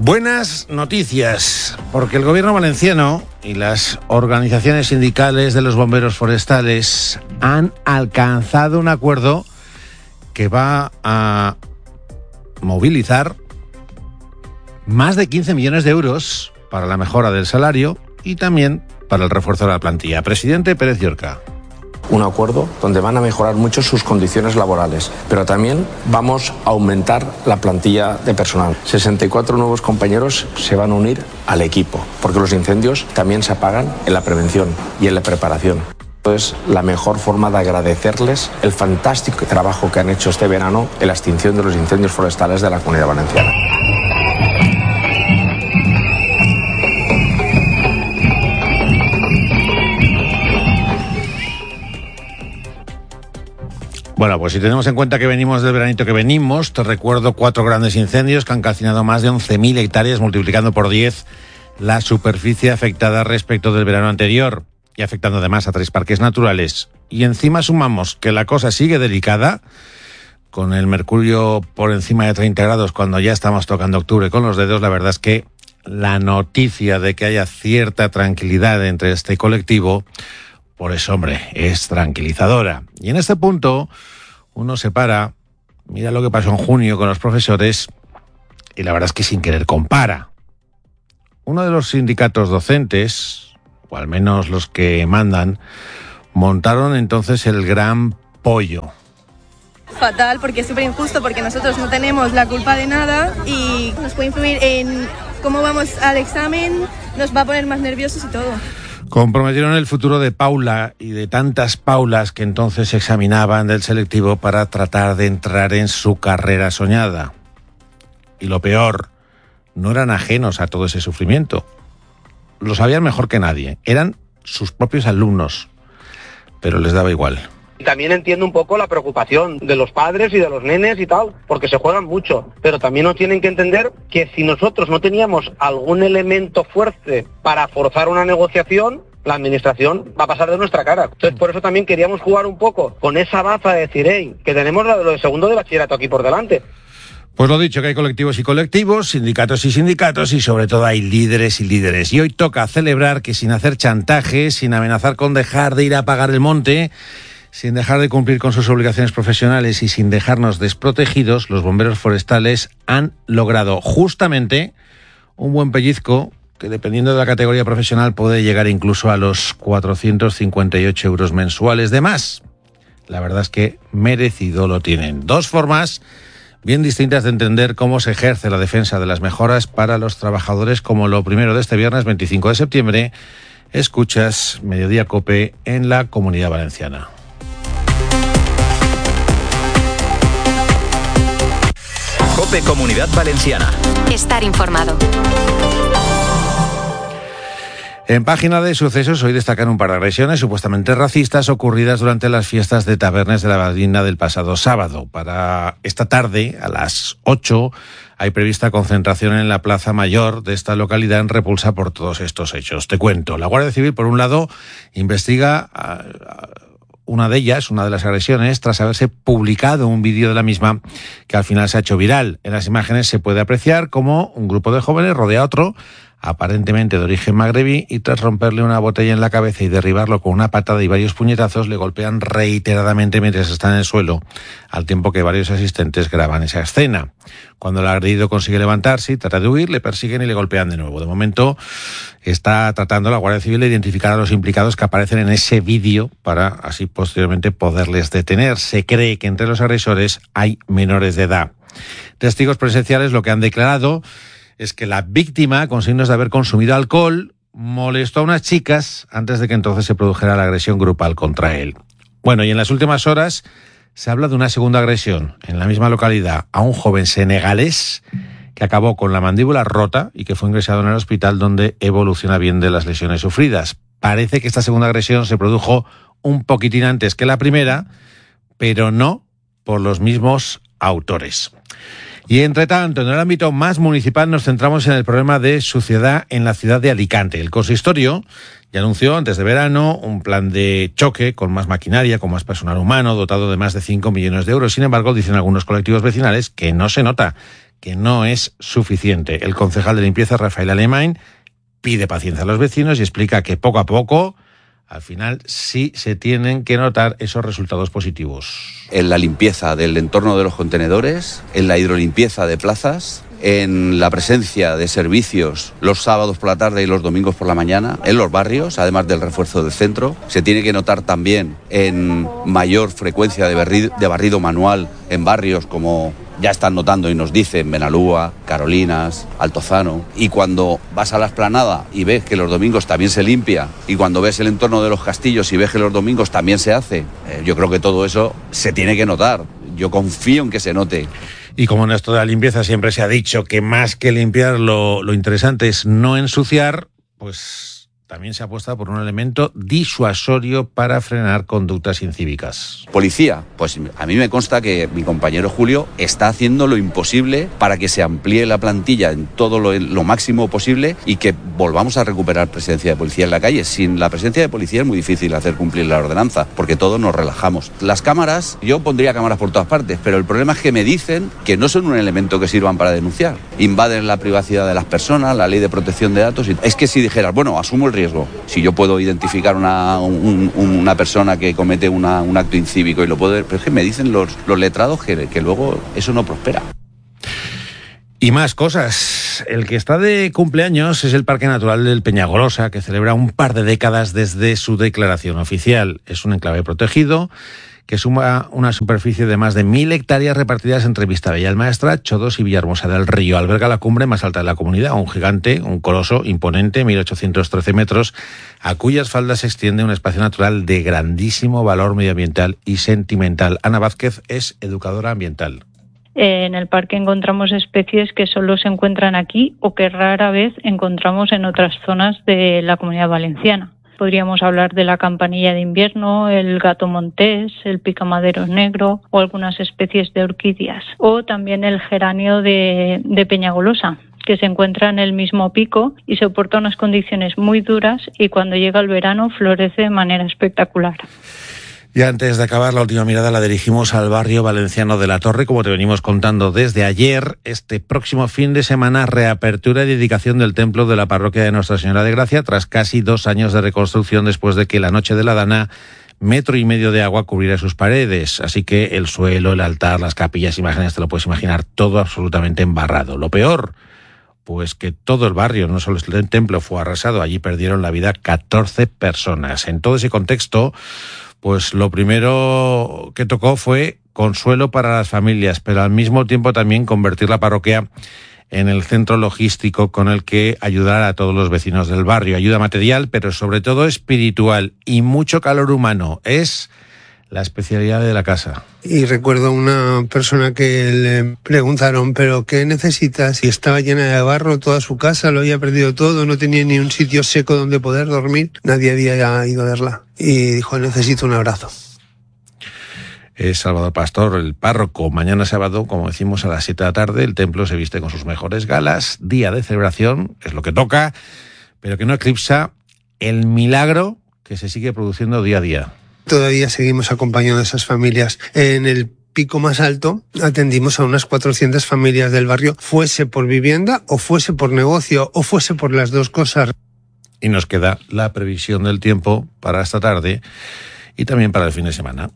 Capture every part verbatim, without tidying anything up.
Buenas noticias, porque el gobierno valenciano y las organizaciones sindicales de los bomberos forestales han alcanzado un acuerdo que va a movilizar más de quince millones de euros para la mejora del salario y también para el refuerzo de la plantilla. Presidente Pérez Llorca. Un acuerdo donde van a mejorar mucho sus condiciones laborales, pero también vamos a aumentar la plantilla de personal. sesenta y cuatro nuevos compañeros se van a unir al equipo, porque los incendios también se apagan en la prevención y en la preparación. Es la mejor forma de agradecerles el fantástico trabajo que han hecho este verano en la extinción de los incendios forestales de la Comunidad Valenciana. Bueno, pues si tenemos en cuenta que venimos del veranito que venimos, te recuerdo cuatro grandes incendios que han calcinado más de once mil hectáreas, multiplicando por diez la superficie afectada respecto del verano anterior y afectando además a tres parques naturales. Y encima sumamos que la cosa sigue delicada, con el mercurio por encima de treinta grados cuando ya estamos tocando octubre con los dedos. La verdad es que la noticia de que haya cierta tranquilidad entre este colectivo, por eso, hombre, es tranquilizadora. Y en este punto, uno se para, mira lo que pasó en junio con los profesores, y la verdad es que sin querer compara. Uno de los sindicatos docentes, o al menos los que mandan, montaron entonces el Gran Pollo. Fatal, porque es súper injusto, porque nosotros no tenemos la culpa de nada y nos puede influir en cómo vamos al examen, nos va a poner más nerviosos y todo. Comprometieron el futuro de Paula y de tantas Paulas que entonces se examinaban del selectivo para tratar de entrar en su carrera soñada. Y lo peor, no eran ajenos a todo ese sufrimiento. Lo sabían mejor que nadie. Eran sus propios alumnos, pero les daba igual. También entiendo un poco la preocupación de los padres y de los nenes y tal, porque se juegan mucho, pero también nos tienen que entender que si nosotros no teníamos algún elemento fuerte para forzar una negociación, la administración va a pasar de nuestra cara. Entonces, por eso también queríamos jugar un poco con esa baza de decir, hey, que tenemos lo de segundo de bachillerato aquí por delante. Pues lo dicho, que hay colectivos y colectivos, sindicatos y sindicatos, y sobre todo hay líderes y líderes. Y hoy toca celebrar que sin hacer chantaje, sin amenazar con dejar de ir a pagar el monte, sin dejar de cumplir con sus obligaciones profesionales y sin dejarnos desprotegidos, los bomberos forestales han logrado justamente un buen pellizco que, dependiendo de la categoría profesional, puede llegar incluso a los cuatrocientos cincuenta y ocho euros mensuales de más. La verdad es que merecido lo tienen. Dos formas bien distintas de entender cómo se ejerce la defensa de las mejoras para los trabajadores, como lo primero de este viernes veinticinco de septiembre. Escuchas Mediodía COPE en la Comunidad Valenciana. COPE Comunidad Valenciana. Estar informado. En página de sucesos hoy destacan un par de agresiones supuestamente racistas ocurridas durante las fiestas de Tabernes de la Madrina del pasado sábado. Para esta tarde, a las ocho, hay prevista concentración en la Plaza Mayor de esta localidad en repulsa por todos estos hechos. Te cuento, la Guardia Civil, por un lado, investiga a, a, una de ellas, una de las agresiones, tras haberse publicado un vídeo de la misma que al final se ha hecho viral. En las imágenes se puede apreciar cómo un grupo de jóvenes rodea a otro, aparentemente de origen magrebí, y tras romperle una botella en la cabeza y derribarlo con una patada y varios puñetazos, le golpean reiteradamente mientras está en el suelo, al tiempo que varios asistentes graban esa escena. Cuando el agredido consigue levantarse y trata de huir, le persiguen y le golpean de nuevo. De momento está tratando la Guardia Civil de identificar a los implicados que aparecen en ese vídeo para así posteriormente poderles detener. Se cree que entre los agresores hay menores de edad. Testigos presenciales lo que han declarado es que la víctima, con signos de haber consumido alcohol, molestó a unas chicas antes de que entonces se produjera la agresión grupal contra él. Bueno, y en las últimas horas se habla de una segunda agresión en la misma localidad a un joven senegalés que acabó con la mandíbula rota y que fue ingresado en el hospital, donde evoluciona bien de las lesiones sufridas. Parece que esta segunda agresión se produjo un poquitín antes que la primera, pero no por los mismos autores. Y entre tanto, en el ámbito más municipal nos centramos en el problema de suciedad en la ciudad de Alicante. El consistorio ya anunció antes de verano un plan de choque con más maquinaria, con más personal humano, dotado de más de cinco millones de euros. Sin embargo, dicen algunos colectivos vecinales que no se nota, que no es suficiente. El concejal de limpieza, Rafael Alemán, pide paciencia a los vecinos y explica que poco a poco, al final, sí se tienen que notar esos resultados positivos. En la limpieza del entorno de los contenedores, en la hidrolimpieza de plazas, en la presencia de servicios los sábados por la tarde y los domingos por la mañana, en los barrios, además del refuerzo del centro. Se tiene que notar también en mayor frecuencia de barrido, de barrido manual en barrios como ya están notando y nos dicen Benalúa, Carolinas, Altozano. Y cuando vas a la Explanada y ves que los domingos también se limpia, y cuando ves el entorno de los castillos y ves que los domingos también se hace, eh, yo creo que todo eso se tiene que notar. Yo confío en que se note. Y como en esto de la limpieza siempre se ha dicho que más que limpiar lo, lo interesante es no ensuciar, pues también se apuesta por un elemento disuasorio para frenar conductas incívicas. Policía, pues a mí me consta que mi compañero Julio está haciendo lo imposible para que se amplíe la plantilla en todo lo, lo máximo posible y que volvamos a recuperar presencia de policía en la calle. Sin la presencia de policía es muy difícil hacer cumplir la ordenanza, porque todos nos relajamos. Las cámaras, yo pondría cámaras por todas partes, pero el problema es que me dicen que no son un elemento que sirvan para denunciar. Invaden la privacidad de las personas, la ley de protección de datos. Y es que si dijeras, bueno, asumo el riesgo. Si yo puedo identificar una, un, una persona que comete una, un acto incívico y lo puedo... Pero es que me dicen los, los letrados que, que luego eso no prospera. Y más cosas. El que está de cumpleaños es el Parque Natural del Peñagolosa, que celebra un par de décadas desde su declaración oficial. Es un enclave protegido que suma una superficie de más de mil hectáreas repartidas entre Vistabella del Maestrat, Chodos y Villahermosa del Río. Alberga la cumbre más alta de la comunidad, un gigante, un coloso imponente, mil ochocientos trece metros, a cuyas faldas se extiende un espacio natural de grandísimo valor medioambiental y sentimental. Ana Vázquez es educadora ambiental. En el parque encontramos especies que solo se encuentran aquí o que rara vez encontramos en otras zonas de la Comunidad Valenciana. Podríamos hablar de la campanilla de invierno, el gato montés, el picamadero negro o algunas especies de orquídeas. O también el geranio de, de Peñagolosa, que se encuentra en el mismo pico y soporta unas condiciones muy duras y cuando llega el verano florece de manera espectacular. Y antes de acabar, la última mirada la dirigimos al barrio valenciano de La Torre. Como te venimos contando desde ayer, este próximo fin de semana, reapertura y dedicación del templo de la parroquia de Nuestra Señora de Gracia, tras casi dos años de reconstrucción después de que la noche de la Dana metro y medio de agua cubriera sus paredes. Así que el suelo, el altar, las capillas, imágenes, te lo puedes imaginar, todo absolutamente embarrado. Lo peor, pues que todo el barrio, no solo el templo, fue arrasado. Allí perdieron la vida catorce personas. En todo ese contexto, pues lo primero que tocó fue consuelo para las familias, pero al mismo tiempo también convertir la parroquia en el centro logístico con el que ayudar a todos los vecinos del barrio. Ayuda material, pero sobre todo espiritual y mucho calor humano. Es la especialidad de la casa. Y recuerdo una persona que le preguntaron, ¿pero qué necesitas? Y estaba llena de barro toda su casa, lo había perdido todo, no tenía ni un sitio seco donde poder dormir. Nadie había ido a verla. Y dijo, necesito un abrazo. Es Salvador Pastor, el párroco. Mañana sábado, como decimos, a las siete de la tarde, el templo se viste con sus mejores galas. Día de celebración, es lo que toca, pero que no eclipsa el milagro que se sigue produciendo día a día. Todavía seguimos acompañando a esas familias. En el pico más alto atendimos a unas cuatrocientas familias del barrio, fuese por vivienda o fuese por negocio o fuese por las dos cosas. Y nos queda la previsión del tiempo para esta tarde y también para el fin de semana.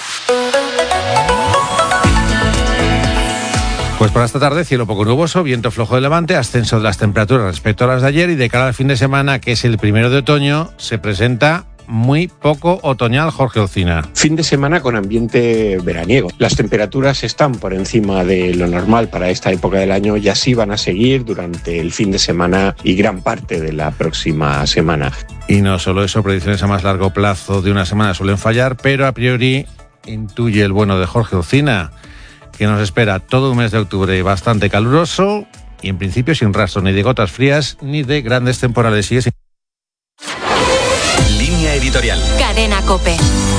Pues para esta tarde, cielo poco nuboso, viento flojo de levante, ascenso de las temperaturas respecto a las de ayer, y de cara al fin de semana, que es el primero de otoño, se presenta muy poco otoñal. Jorge Olcina. Fin de semana con ambiente veraniego. Las temperaturas están por encima de lo normal para esta época del año y así van a seguir durante el fin de semana y gran parte de la próxima semana. Y no solo eso, predicciones a más largo plazo de una semana suelen fallar, pero a priori intuye el bueno de Jorge Olcina que nos espera todo un mes de octubre bastante caluroso y en principio sin rastro ni de gotas frías ni de grandes temporales. Y es... Línea editorial. Cadena COPE.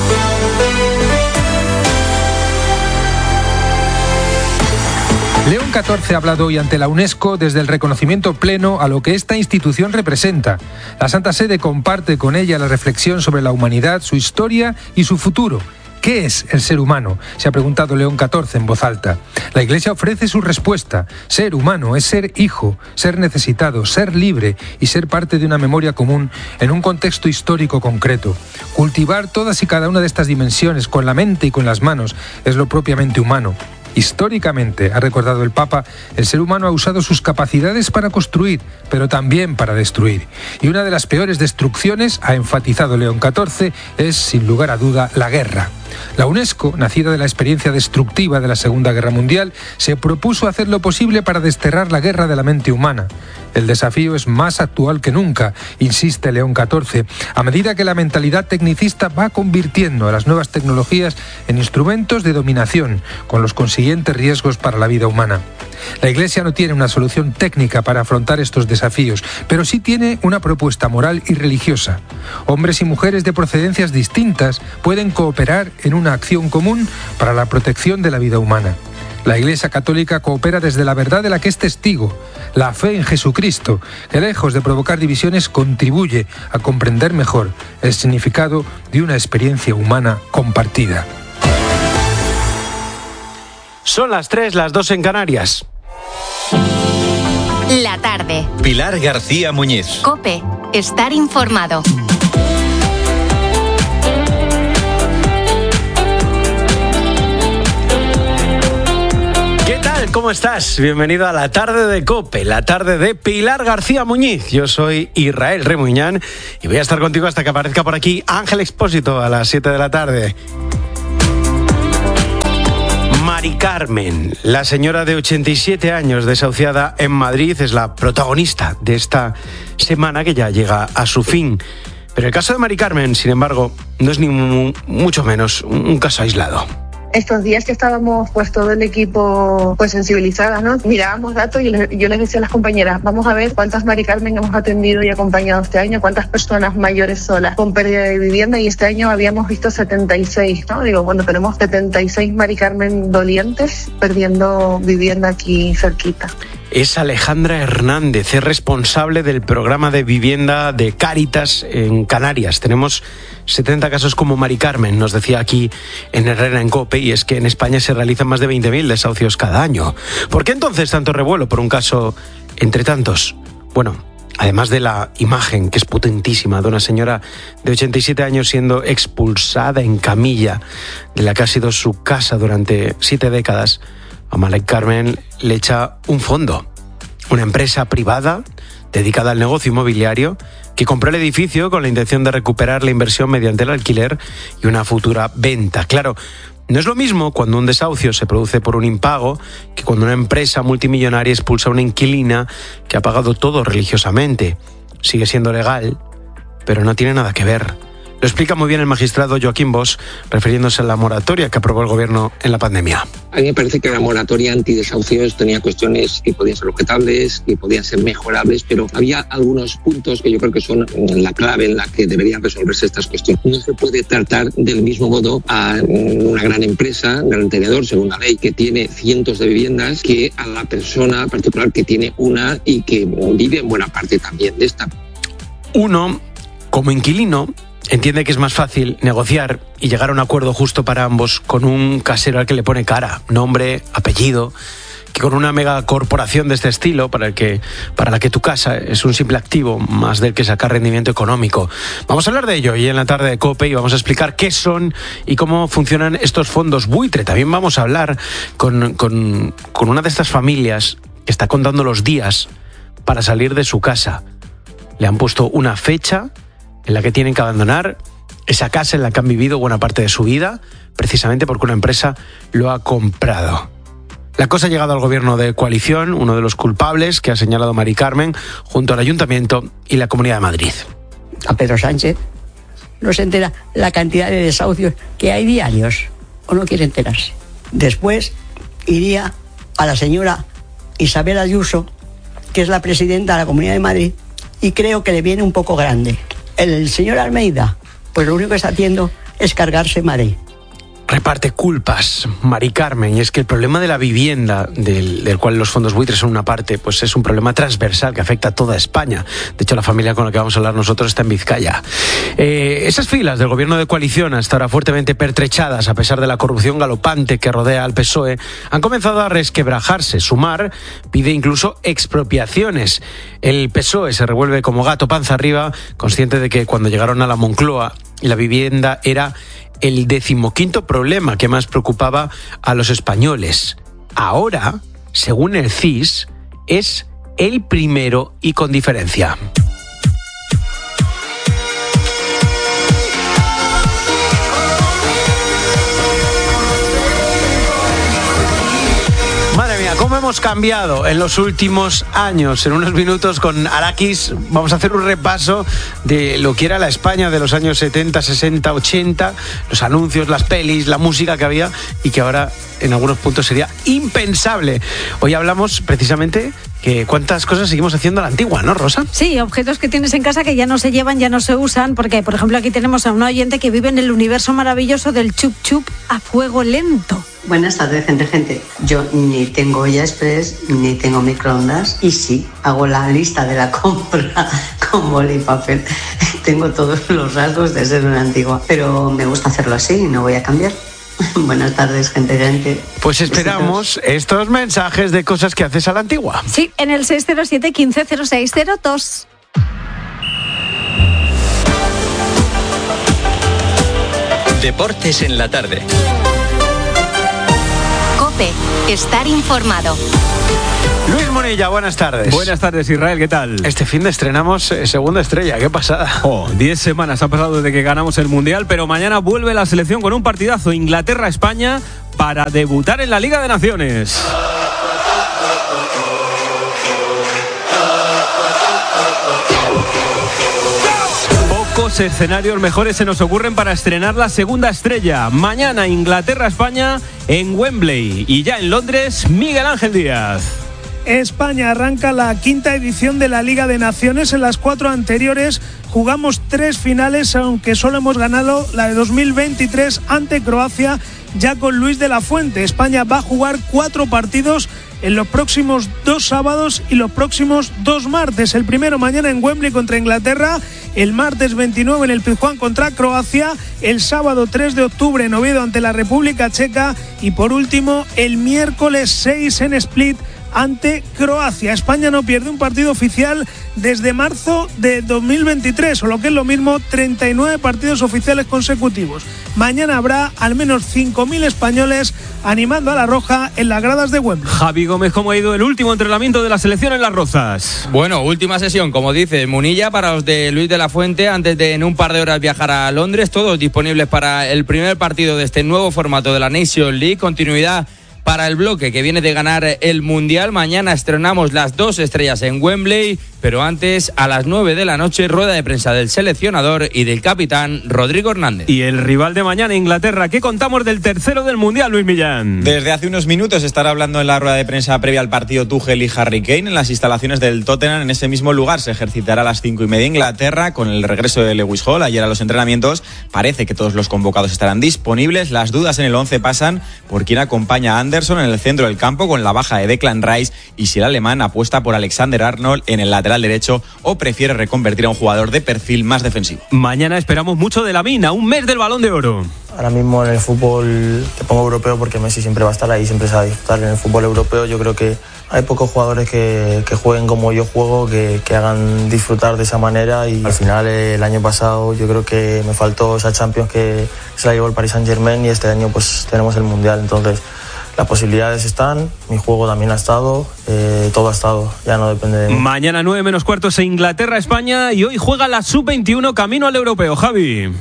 León catorce ha hablado hoy ante la UNESCO desde el reconocimiento pleno a lo que esta institución representa. La Santa Sede comparte con ella la reflexión sobre la humanidad, su historia y su futuro. ¿Qué es el ser humano?, se ha preguntado León catorce en voz alta. La Iglesia ofrece su respuesta. Ser humano es ser hijo, ser necesitado, ser libre y ser parte de una memoria común en un contexto histórico concreto. Cultivar todas y cada una de estas dimensiones con la mente y con las manos es lo propiamente humano. Históricamente, ha recordado el Papa, el ser humano ha usado sus capacidades para construir, pero también para destruir. Y una de las peores destrucciones, ha enfatizado León catorce, es, sin lugar a duda, la guerra. La UNESCO, nacida de la experiencia destructiva de la Segunda Guerra Mundial, se propuso hacer lo posible para desterrar la guerra de la mente humana. El desafío es más actual que nunca, insiste León catorce, a medida que la mentalidad tecnicista va convirtiendo a las nuevas tecnologías en instrumentos de dominación, con los consiguientes riesgos para la vida humana. La Iglesia no tiene una solución técnica para afrontar estos desafíos, pero sí tiene una propuesta moral y religiosa. Hombres y mujeres de procedencias distintas pueden cooperar en una acción común para la protección de la vida humana. La Iglesia Católica coopera desde la verdad de la que es testigo, la fe en Jesucristo, que lejos de provocar divisiones contribuye a comprender mejor el significado de una experiencia humana compartida. Son las tres, las dos en Canarias. La tarde. Pilar García Muñiz. COPE. Estar informado. ¿Cómo estás? Bienvenido a la tarde de COPE, la tarde de Pilar García Muñiz. Yo soy Israel Remuñán y voy a estar contigo hasta que aparezca por aquí Ángel Expósito a las siete de la tarde. Mari Carmen, la señora de ochenta y siete años desahuciada en Madrid, es la protagonista de esta semana que ya llega a su fin. Pero el caso de Mari Carmen, sin embargo, no es ni mucho menos un caso aislado. Estos días que estábamos pues todo el equipo pues sensibilizadas, ¿no? Mirábamos datos y yo les decía a las compañeras, vamos a ver cuántas Mari Carmen hemos atendido y acompañado este año, cuántas personas mayores solas con pérdida de vivienda, y este año habíamos visto setenta y seis, ¿no? Digo, bueno, tenemos setenta y seis Mari Carmen dolientes perdiendo vivienda aquí cerquita. Es Alejandra Hernández, es responsable del programa de vivienda de Cáritas en Canarias. Tenemos setenta casos como Mari Carmen, nos decía aquí en Herrera en COPE, y es que en España se realizan más de veinte mil desahucios cada año. ¿Por qué entonces tanto revuelo por un caso entre tantos? Bueno, además de la imagen, que es potentísima, de una señora de ochenta y siete años siendo expulsada en camilla de la que ha sido su casa durante siete décadas, a Mari Carmen le echa un fondo, una empresa privada dedicada al negocio inmobiliario que compró el edificio con la intención de recuperar la inversión mediante el alquiler y una futura venta. Claro, no es lo mismo cuando un desahucio se produce por un impago que cuando una empresa multimillonaria expulsa a una inquilina que ha pagado todo religiosamente. Sigue siendo legal, pero no tiene nada que ver. Lo explica muy bien el magistrado Joaquín Bosch, refiriéndose a la moratoria que aprobó el gobierno en la pandemia. A mí me parece que la moratoria antidesahucios tenía cuestiones que podían ser objetables, que podían ser mejorables, pero había algunos puntos que yo creo que son la clave en la que deberían resolverse estas cuestiones. No se puede tratar del mismo modo a una gran empresa, un gran tenedor, según la ley, que tiene cientos de viviendas, que a la persona particular que tiene una y que vive en buena parte también de esta. Uno, como inquilino, entiende que es más fácil negociar y llegar a un acuerdo justo para ambos con un casero al que le pone cara, nombre, apellido, que con una megacorporación de este estilo para, el que, para la que tu casa es un simple activo más del que sacar rendimiento económico. Vamos a hablar de ello hoy en la tarde de COPE y vamos a explicar qué son y cómo funcionan estos fondos buitre. También vamos a hablar con, con, con una de estas familias que está contando los días para salir de su casa. Le han puesto una fecha en la que tienen que abandonar esa casa en la que han vivido buena parte de su vida, precisamente porque una empresa lo ha comprado. La cosa ha llegado al gobierno de coalición, uno de los culpables que ha señalado Mari Carmen, junto al Ayuntamiento y la Comunidad de Madrid. A Pedro Sánchez no se entera la cantidad de desahucios que hay diarios, o no quiere enterarse. Después iría a la señora Isabel Ayuso, que es la presidenta de la Comunidad de Madrid, y creo que le viene un poco grande. El señor Almeida, pues lo único que está haciendo es cargarse Madrid. reparte culpas, Mari Carmen, y es que el problema de la vivienda, del, del cual los fondos buitres son una parte, pues es un problema transversal que afecta a toda España. De hecho, la familia con la que vamos a hablar nosotros está en Vizcaya. Eh, esas filas del gobierno de coalición, hasta ahora fuertemente pertrechadas a pesar de la corrupción galopante que rodea al P S O E, han comenzado a resquebrajarse. Sumar pide incluso expropiaciones. El P S O E se revuelve como gato panza arriba, consciente de que cuando llegaron a la Moncloa la vivienda era el decimoquinto problema que más preocupaba a los españoles. Ahora, según el C I S, es el primero y con diferencia. ¿Cómo hemos cambiado en los últimos años? En unos minutos con Arakis vamos a hacer un repaso de lo que era la España de los años setenta, sesenta, ochenta, los anuncios, las pelis, la música que había y que ahora en algunos puntos sería impensable. Hoy hablamos precisamente que cuántas cosas seguimos haciendo a la antigua, ¿no, Rosa? Sí, objetos que tienes en casa que ya no se llevan, ya no se usan, porque, por ejemplo, aquí tenemos a un oyente que vive en el universo maravilloso del chup chup a fuego lento. Buenas tardes, gente, gente. Yo ni tengo olla express, ni tengo microondas, y sí, hago la lista de la compra con boli y papel. Tengo todos los rasgos de ser una antigua, pero me gusta hacerlo así y no voy a cambiar. Buenas tardes, gente, gente. Pues esperamos Besitos. Estos mensajes de cosas que haces a la antigua. Sí, en el seis cero siete, quince, cero seis cero dos. Deportes en la tarde. COPE, estar informado. Luis Monilla, buenas tardes. Buenas tardes, Israel, ¿qué tal? Este fin de estrenamos eh, Segunda Estrella, qué pasada. Oh, diez semanas han pasado desde que ganamos el Mundial, pero mañana vuelve la selección con un partidazo Inglaterra-España para debutar en la Liga de Naciones. Pocos escenarios mejores se nos ocurren para estrenar la Segunda Estrella. Mañana Inglaterra-España en Wembley y ya en Londres, Miguel Ángel Díaz. España arranca la quinta edición de la Liga de Naciones. En las cuatro anteriores jugamos tres finales, aunque solo hemos ganado la de dos mil veintitrés ante Croacia, ya con Luis de la Fuente. España va a jugar cuatro partidos en los próximos dos sábados y los próximos dos martes. El primero mañana en Wembley contra Inglaterra, el martes veintinueve en el Pizjuán contra Croacia, el sábado tres de octubre en Oviedo ante la República Checa y por último el miércoles seis en Split ante Croacia. España no pierde un partido oficial desde marzo de dos mil veintitrés, o lo que es lo mismo, treinta y nueve partidos oficiales consecutivos. Mañana habrá al menos cinco mil españoles animando a la Roja en las gradas de Wembley. Javi Gómez, ¿cómo ha ido el último entrenamiento de la selección en Las Rozas? Bueno, última sesión, como dice Munilla, para los de Luis de la Fuente, antes de en un par de horas viajar a Londres, todos disponibles para el primer partido de este nuevo formato de la Nations League. Continuidad para el bloque que viene de ganar el Mundial. Mañana estrenamos las dos estrellas en Wembley, pero antes, a las nueve de la noche, rueda de prensa del seleccionador y del capitán Rodrigo Hernández. Y el rival de mañana, Inglaterra. ¿Qué contamos del tercero del Mundial, Luis Millán? Desde hace unos minutos estará hablando en la rueda de prensa previa al partido Tuchel y Harry Kane en las instalaciones del Tottenham. En ese mismo lugar se ejercitará a las cinco y media Inglaterra con el regreso de Lewis Hall ayer a los entrenamientos. Parece que todos los convocados estarán disponibles. Las dudas en el once pasan por quién acompaña a Anderson en el centro del campo con la baja de Declan Rice y si el alemán apuesta por Alexander Arnold en el lateral derecho o prefiere reconvertir a un jugador de perfil más defensivo. Mañana esperamos mucho de Lamine, un mes del Balón de Oro. Ahora mismo en el fútbol te pongo europeo porque Messi siempre va a estar ahí, siempre se va a disfrutar. En el fútbol europeo yo creo que hay pocos jugadores que, que jueguen como yo juego, que, que hagan disfrutar de esa manera y al final el año pasado yo creo que me faltó esa Champions que se la llevó el Paris Saint-Germain y este año pues tenemos el Mundial, entonces las posibilidades están, mi juego también ha estado, eh, todo ha estado, ya no depende de mí. Mañana nueve menos cuartos en Inglaterra-España y hoy juega la sub veintiuno camino al europeo, Javi.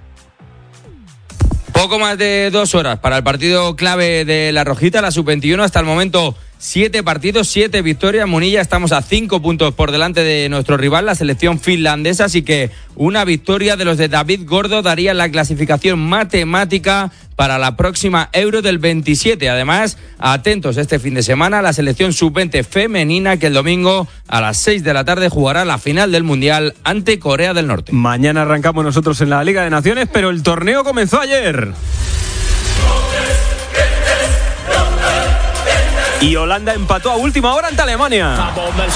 Poco más de dos horas para el partido clave de la Rojita, la sub veintiuno. Hasta el momento siete partidos, siete victorias. Munilla, estamos a cinco puntos por delante de nuestro rival, la selección finlandesa, así que una victoria de los de David Gordo daría la clasificación matemática para la próxima Euro del veintisiete. Además, atentos este fin de semana a la selección sub veinte femenina que el domingo a las seis de la tarde jugará la final del Mundial ante Corea del Norte. Mañana arrancamos nosotros en la Liga de Naciones, pero el torneo comenzó ayer. Y Holanda empató a última hora ante Alemania.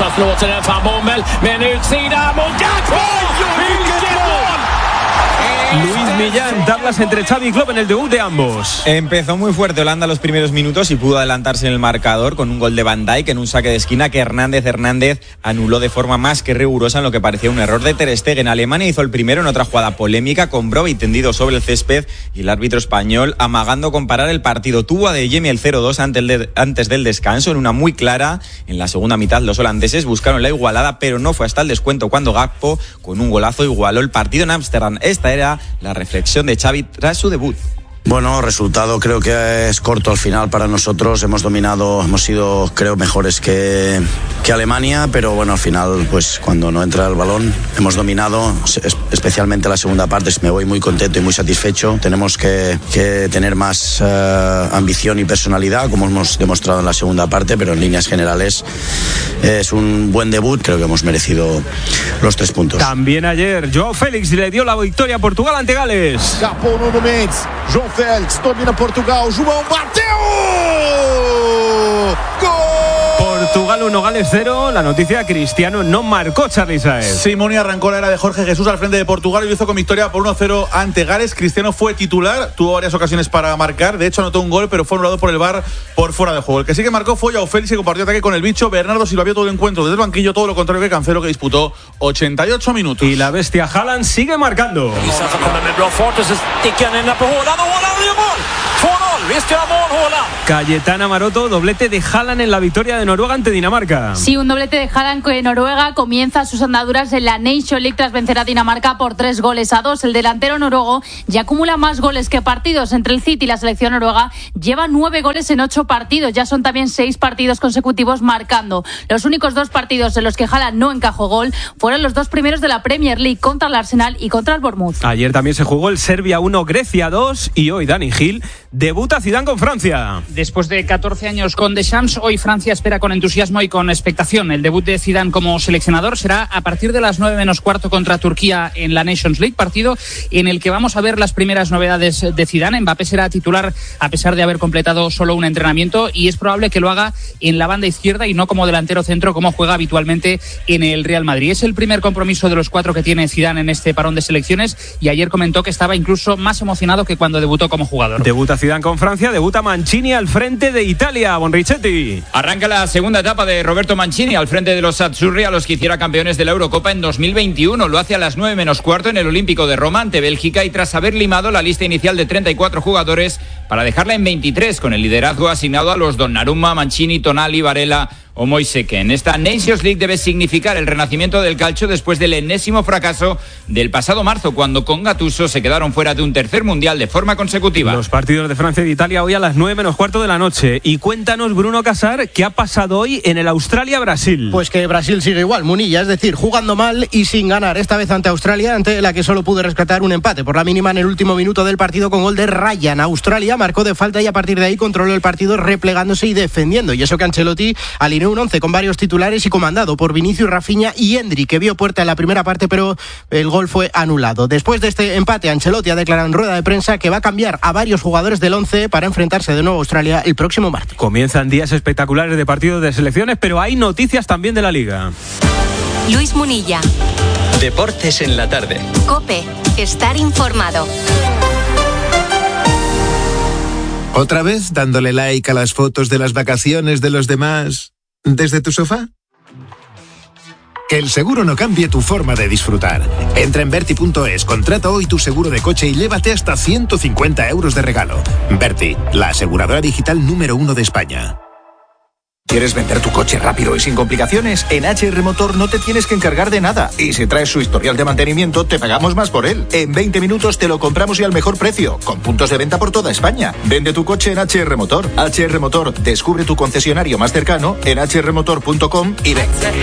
Luis Millán, tablas entre Xavi y Klopp en el debut de ambos. Empezó muy fuerte Holanda los primeros minutos y pudo adelantarse en el marcador con un gol de Van Dijk en un saque de esquina que Hernández Hernández anuló de forma más que rigurosa en lo que parecía un error de Ter Stegen. Alemania hizo el primero en otra jugada polémica con Brobbey tendido sobre el césped y el árbitro español amagando con parar el partido. Tuvo a De Jemi el cero dos antes, de, antes del descanso en una muy clara. En la segunda mitad los holandeses buscaron la igualada, pero no fue hasta el descuento cuando Gakpo con un golazo igualó el partido en Ámsterdam. Esta era la reflexión de Xavi tras su debut. Bueno, resultado creo que es corto al final para nosotros. Hemos dominado, hemos sido creo mejores que, que Alemania, pero bueno, al final pues cuando no entra el balón hemos dominado, especialmente la segunda parte. Me voy muy contento y muy satisfecho. Tenemos que, que tener más uh, ambición y personalidad como hemos demostrado en la segunda parte, pero en líneas generales es un buen debut. Creo que hemos merecido los tres puntos. También ayer Joao Félix le dio la victoria a Portugal ante Gales. Escapou Nuno Mendes, João Félix domina Portugal, João bateu! Gol! Portugal uno, Gales cero. La noticia: Cristiano no marcó, Charly Saez. Simón arrancó la era de Jorge Jesús al frente de Portugal y lo hizo con victoria por uno cero ante Gales. Cristiano fue titular, tuvo varias ocasiones para marcar, de hecho anotó un gol, pero fue anulado por el V A R por fuera de juego. El que sí que marcó fue Joao Félix, que compartió ataque con el bicho. Bernardo Silva vio todo el encuentro desde el banquillo, todo lo contrario que Cancelo, que disputó ochenta y ocho minutos. Y la bestia Haaland sigue marcando. Cayetana Maroto, doblete de Haaland en la victoria de Noruega ante Dinamarca. Sí, un doblete de Haaland que Noruega comienza sus andaduras en la Nation League tras vencer a Dinamarca por tres goles a dos. El delantero noruego ya acumula más goles que partidos. Entre el City y la selección noruega lleva nueve goles en ocho partidos. Ya son también seis partidos consecutivos marcando. Los únicos dos partidos en los que Haaland no encajó gol fueron los dos primeros de la Premier League, contra el Arsenal y contra el Bournemouth. Ayer también se jugó el Serbia uno, Grecia dos, y hoy Dani Gil debuta Zidane con Francia. Después de catorce años con Deschamps, hoy Francia espera con entusiasmo y con expectación. El debut de Zidane como seleccionador será a partir de las nueve menos cuarto contra Turquía en la Nations League, partido en el que vamos a ver las primeras novedades de Zidane. Mbappé será titular a pesar de haber completado solo un entrenamiento y es probable que lo haga en la banda izquierda y no como delantero centro como juega habitualmente en el Real Madrid. Es el primer compromiso de los cuatro que tiene Zidane en este parón de selecciones y ayer comentó que estaba incluso más emocionado que cuando debutó como jugador. Debuta Zidane con Francia, debuta Mancini al frente de Italia. Bonrichetti. Arranca la segunda etapa de Roberto Mancini al frente de los Azzurri, a los que hiciera campeones de la Eurocopa en dos mil veintiuno. Lo hace a las nueve menos cuarto en el Olímpico de Roma ante Bélgica y tras haber limado la lista inicial de treinta y cuatro jugadores para dejarla en veintitrés, con el liderazgo asignado a los Donnarumma, Mancini, Tonali, Varela o Moiseke. Esta Nations League debe significar el renacimiento del calcio después del enésimo fracaso del pasado marzo, cuando con Gattuso se quedaron fuera de un tercer mundial de forma consecutiva. Los partidos de Francia y de Italia hoy a las nueve menos cuarto de la noche. Y cuéntanos, Bruno Casar, ¿qué ha pasado hoy en el Australia-Brasil? Pues que Brasil sigue igual, Munilla, es decir, jugando mal y sin ganar, esta vez ante Australia, ante la que solo pudo rescatar un empate por la mínima en el último minuto del partido con gol de Ryan. Australia marcó de falta y a partir de ahí controló el partido replegándose y defendiendo, y eso que Ancelotti alineó un once con varios titulares y comandado por Vinicius, Rafinha y Endrick, que vio puerta en la primera parte, pero el gol fue anulado. Después de este empate, Ancelotti ha declarado en rueda de prensa que va a cambiar a varios jugadores del once para enfrentarse de nuevo a Australia el próximo martes. Comienzan días espectaculares de partidos de selecciones, pero hay noticias también de la Liga. Luis Munilla. Deportes en la tarde. COPE. Estar informado. ¿Otra vez dándole like a las fotos de las vacaciones de los demás desde tu sofá? Que el seguro no cambie tu forma de disfrutar. Entra en Berti punto es, contrata hoy tu seguro de coche y llévate hasta ciento cincuenta euros de regalo. Berti, la aseguradora digital número uno de España. ¿Quieres vender tu coche rápido y sin complicaciones? En H R Motor no te tienes que encargar de nada. Y si traes su historial de mantenimiento, te pagamos más por él. En veinte minutos te lo compramos y al mejor precio, con puntos de venta por toda España. Vende tu coche en H R Motor. H R Motor, descubre tu concesionario más cercano en h r motor punto com y ven.